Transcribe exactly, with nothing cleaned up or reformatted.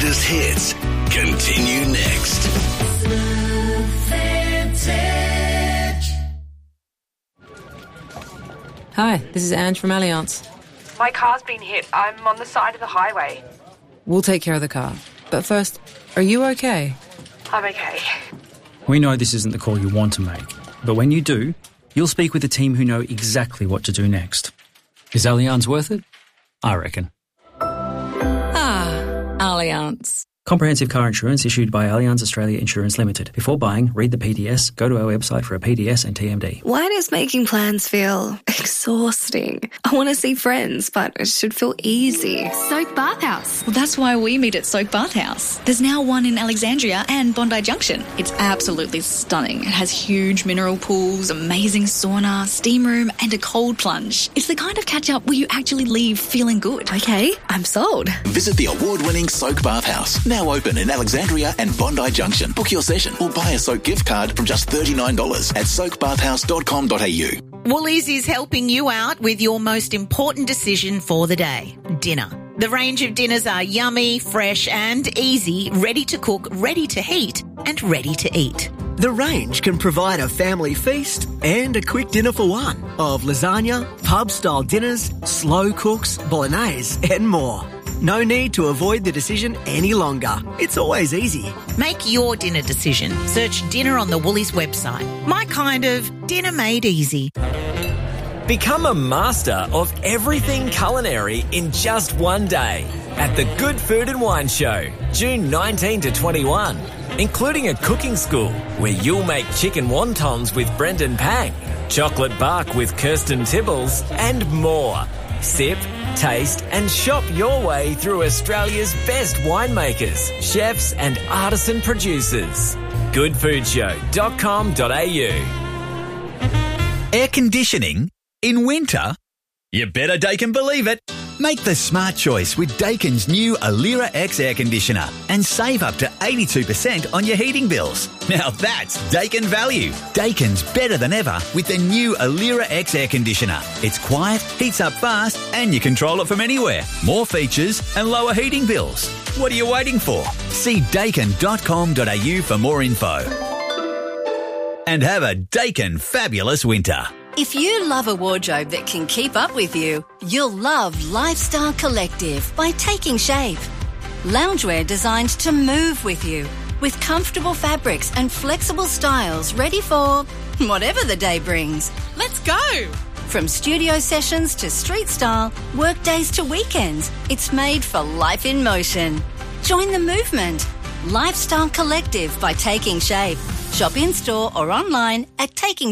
latest hits continue next. Hi, this is Ange from Allianz. My car's been hit. I'm on the side of the highway. We'll take care of the car. But first, are you okay? I'm okay. We know this isn't the call you want to make, but when you do, you'll speak with a team who know exactly what to do next. Is Allianz worth it? I reckon. Ah, Allianz. Comprehensive car insurance issued by Allianz Australia Insurance Limited. Before buying, read the P D S, go to our website for a P D S and T M D. Why does making plans feel exhausting? I want to see friends, but it should feel easy. Soak Bathhouse. Well, that's why we meet at Soak Bathhouse. There's now one in Alexandria and Bondi Junction. It's absolutely stunning. It has huge mineral pools, amazing sauna, steam room, and a cold plunge. It's the kind of catch-up where you actually leave feeling good. Okay, I'm sold. Visit the award-winning Soak Bathhouse. Now open in Alexandria and Bondi Junction. Book your session or buy a Soak gift card from just thirty-nine dollars at soak bathhouse dot com dot a u. Woolies is helping you out with your most important decision for the day, dinner. The range of dinners are yummy, fresh and easy, ready to cook, ready to heat and ready to eat. The range can provide a family feast and a quick dinner for one of lasagna, pub-style dinners, slow cooks, bolognese and more. No need to avoid the decision any longer. It's always easy. Make your dinner decision. Search dinner on the Woolies website. My kind of dinner made easy. Become a master of everything culinary in just one day at the Good Food and Wine Show, June nineteenth to twenty-first, including a cooking school where you'll make chicken wontons with Brendan Pang, chocolate bark with Kirsten Tibbles, and more. Sip, taste and shop your way through Australia's best winemakers, chefs and artisan producers. good food show dot com dot a u. Air conditioning in winter? You better Daikin believe it. Make the smart choice with Daikin's new Alira X air conditioner and save up to eighty-two percent on your heating bills. Now that's Daikin value. Daikin's better than ever with the new Alira X air conditioner. It's quiet, heats up fast and you control it from anywhere. More features and lower heating bills. What are you waiting for? See daikin dot com dot a u for more info. And have a Daikin fabulous winter. If you love a wardrobe that can keep up with you, you'll love Lifestyle Collective by Taking Shape. Loungewear designed to move with you, with comfortable fabrics and flexible styles ready for whatever the day brings. Let's go! From studio sessions to street style, work days to weekends, it's made for life in motion. Join the movement. Lifestyle Collective by Taking Shape. Shop in store or online at taking